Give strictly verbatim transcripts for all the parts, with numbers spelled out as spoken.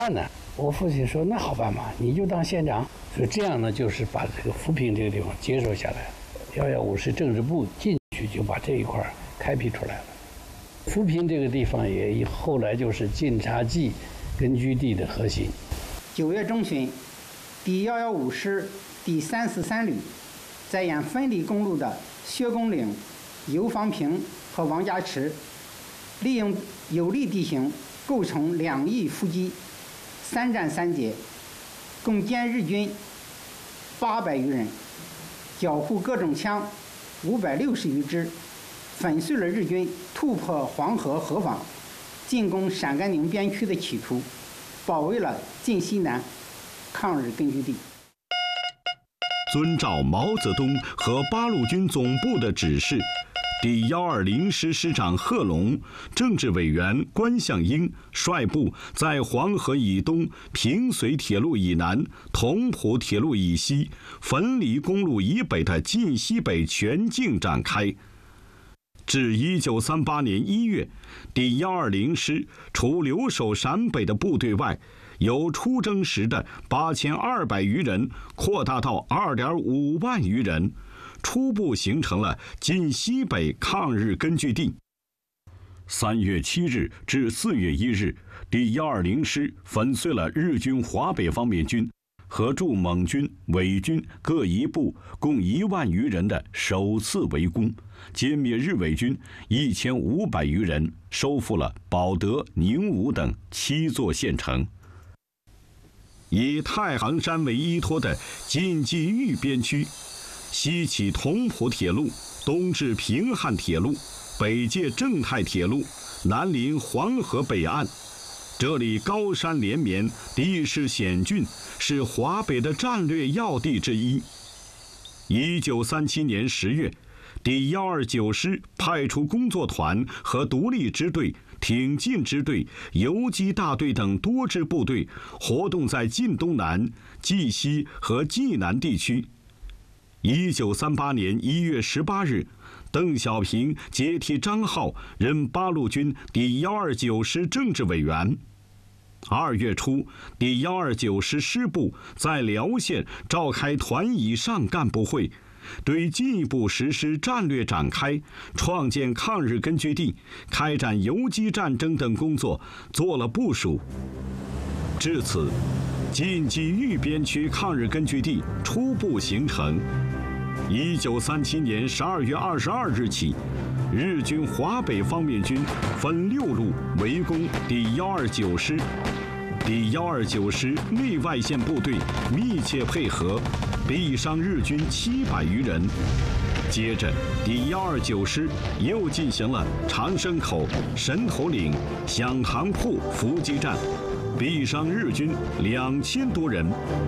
办呢？我父亲说那好办嘛，你就当县长。所以这样呢，就是把这个扶贫这个地方接手下来。幺幺五是政治部进去就把这一块开辟出来了。扶贫这个地方也后来就是晋察冀根据地的核心。 九月中旬，第幺幺五师第三四三旅在沿分离公路的薛公岭、游方坪和王家池，利用有利地形构成两翼伏击，三战三捷，共歼日军八百余人，缴获各种枪五百六十余支，粉碎了日军突破黄河河防、进攻陕甘宁边区的企图，保卫了晋西南抗日根据地。 遵照毛泽东和八路军总部的指示，第幺二零师师长贺龙、政治委员关向英率部在黄河以东、平绥铁路以南、同蒲铁路以西、汾黎公路以北的晋西北全境展开。至一九三八年一月，第幺二零师除留守陕北的部队外，由出征时的八千二百余人扩大到二点五万余人，初步形成了晋西北抗日根据地。三月七日至四月一日，第幺二零师粉碎了日军华北方面军和驻蒙军、伪军各一部共一万余人的首次围攻，歼灭日伪军一千五百余人，收复了保德、宁武等七座县城。以太行山为依托的晋冀豫边区，西起同蒲铁路，东至平汉铁路，北界正太铁路，南临黄河北岸。这里高山连绵，地势险峻，是华北的战略要地之一。一九三七年十月，第幺二九师派出工作团和独立支队、挺进支队、游击大队等多支部队，活动在晋东南、冀西和冀南地区。一九三八年一月十八日，邓小平接替张浩任八路军第幺二九师政治委员。二月初，第幺二九师师部在辽县召开团以上干部会，对进一步实施战略展开、创建抗日根据地、开展游击战争等工作做了部署。至此，晋冀豫边区抗日根据地初步形成。一九三七年十二月二十二日起，日军华北方面军分六路围攻第幺二九师，第幺二九师内外线部队密切配合，毙伤日军七百余人。接着，第幺二九师又进行了长生口、神头岭、响堂铺伏击战，毙伤日军两千多人。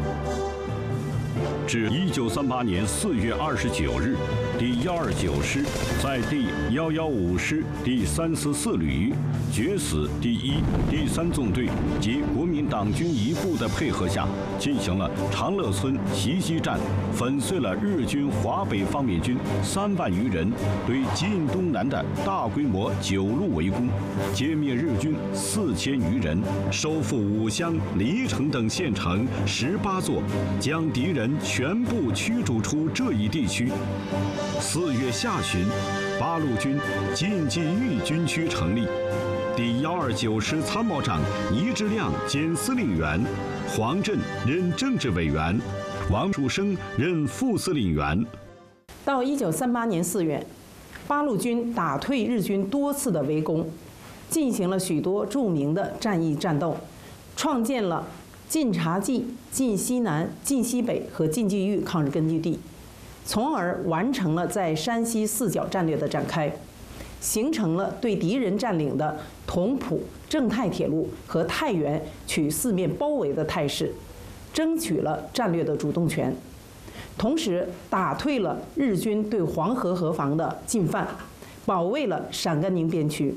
至一九三八年四月二十九日，第幺二九师在第幺幺五师第三四四旅、决死第一、第三纵队及国民党军一部的配合下，进行了长乐村袭击战，粉碎了日军华北方面军三万余人对晋东南的大规模九路围攻，歼灭日军四千余人，收复武乡、黎城等县城十八座，将敌人全部驱逐出这一地区。四月下旬，八路军晋冀豫军区成立，第幺二九师参谋长倪之亮兼司令员，黄震任政治委员，王树声任副司令员。 到一九三八年四月，八路军打退日军多次的围攻，进行了许多著名的战役战斗，创建了晋察冀、晋西南、晋西北和晋冀豫抗日根据地，从而完成了在山西四角战略的展开，形成了对敌人占领的同蒲、正太铁路和太原取四面包围的态势，争取了战略的主动权，同时打退了日军对黄河河防的进犯，保卫了陕甘宁边区。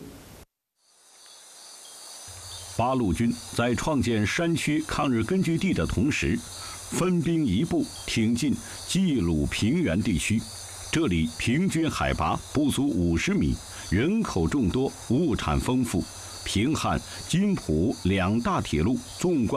八路军在创建山区抗日根据地的同时，分兵一部挺进冀鲁平原地区，这里平均海拔不足五十米，人口众多，物产丰富， 平汉、津浦两大铁路纵贯